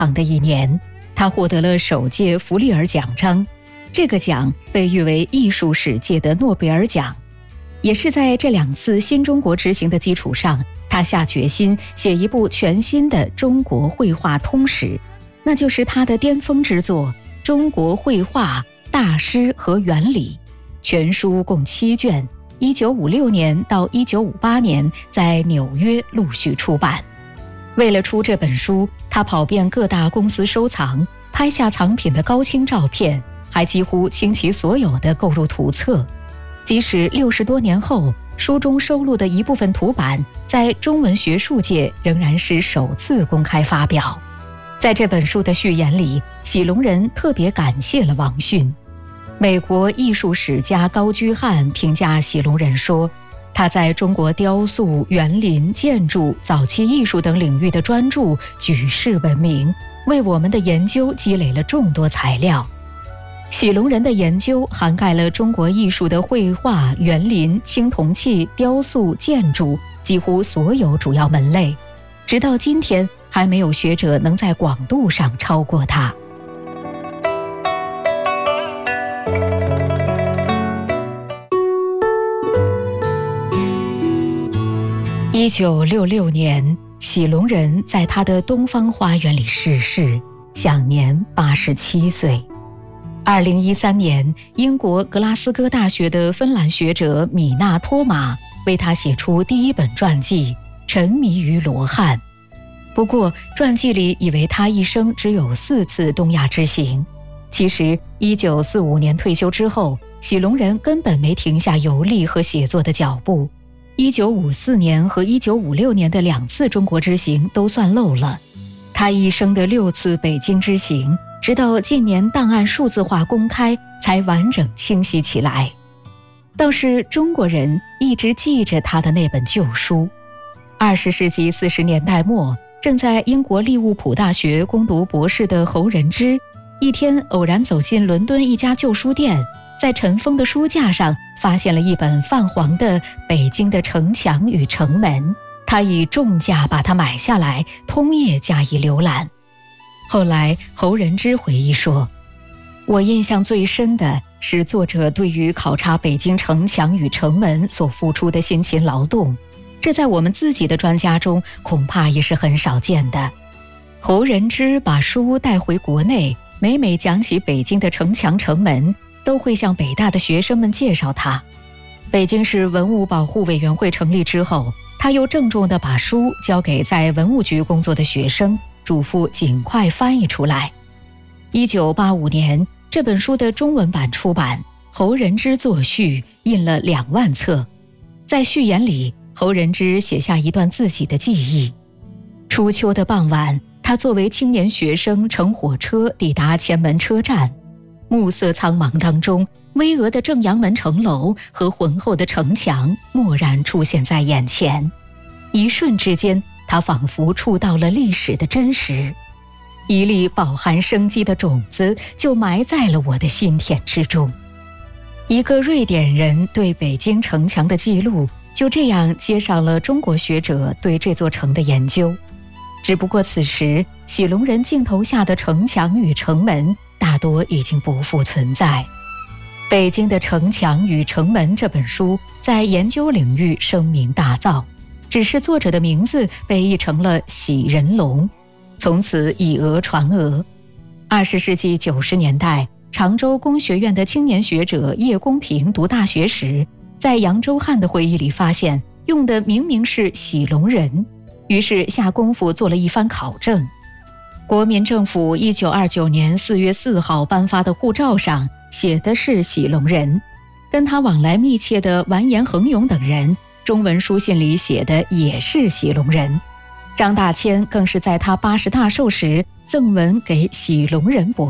长的一年，他获得了首届弗利尔奖章，这个奖被誉为艺术史界的诺贝尔奖。也是在这2次新中国之行的基础上，他下决心写一部全新的中国绘画通史，那就是他的巅峰之作《中国绘画大师和原理》。全书共7卷，1956年到1958年在纽约陆续出版。为了出这本书，他跑遍各大公司收藏，拍下藏品的高清照片，还几乎倾其所有的购入图册。即使60多年后，书中收录的一部分图版在中文学术界仍然是首次公开发表。在这本书的序言里，喜隆人特别感谢了王迅。美国艺术史家高居翰评价喜隆人说，他在中国雕塑、园林、建筑、早期艺术等领域的专著举世闻名，为我们的研究积累了众多材料。喜隆人的研究涵盖了中国艺术的绘画、园林、青铜器、雕塑、建筑几乎所有主要门类，直到今天还没有学者能在广度上超过他。1966年，喜隆人在他的东方花园里逝世，享年87岁。2013年，英国格拉斯哥大学的芬兰学者米纳托马为他写出第1本传记《沉迷于罗汉》。不过，传记里以为他一生只有4次东亚之行。其实，1945年退休之后，喜隆人根本没停下游历和写作的脚步。1954年和1956年的2次中国之行都算漏了。他一生的6次北京之行，直到近年档案数字化公开，才完整清晰起来。倒是中国人一直记着他的那本旧书。20世纪40年代末，正在英国利物浦大学攻读博士的侯仁之，一天偶然走进伦敦一家旧书店，在尘封的书架上发现了一本泛黄的《北京的城墙与城门》，他以重价把它买下来，通夜加以浏览。后来侯仁之回忆说，我印象最深的是作者对于考察北京城墙与城门所付出的辛勤劳动，这在我们自己的专家中恐怕也是很少见的。侯仁之把书带回国内，每每讲起北京的城墙城门，都会向北大的学生们介绍它。北京市文物保护委员会成立之后，他又郑重地把书交给在文物局工作的学生，嘱咐尽快翻译出来。1985年，这本书的中文版出版，侯仁之作序，印了2万册。在序言里，侯仁之写下一段自己的记忆。初秋的傍晚，他作为青年学生乘火车抵达前门车站，暮色苍茫当中，巍峨的正阳门城楼和浑厚的城墙蓦然出现在眼前。一瞬之间，他仿佛触到了历史的真实，一粒饱含生机的种子就埋在了我的心田之中。一个瑞典人对北京城墙的记录，就这样接上了中国学者对这座城的研究。只不过此时，喜隆人镜头下的城墙与城门大多已经不复存在。《北京的城墙与城门》这本书在研究领域声名大噪，只是作者的名字被译成了喜人龙，从此以讹传讹。20世纪90年代，常州工学院的青年学者叶公平读大学时，在杨周汉的回忆里发现，用的明明是喜隆人，于是下功夫做了一番考证。国民政府1929年4月4号颁发的护照上写的是喜隆人，跟他往来密切的完颜恒勇等人，中文书信里写的也是喜隆人。张大千更是在他80大寿时赠文给喜隆人博